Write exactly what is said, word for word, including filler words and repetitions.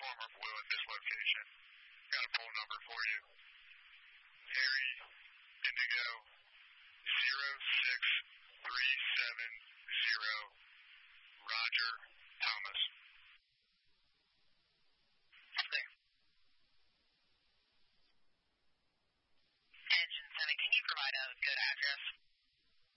former blue at this location. Got a poll number for you. Harry Indigo zero six three seven zero Roger Thomas. Thanks. Engine seven, can you provide a good address?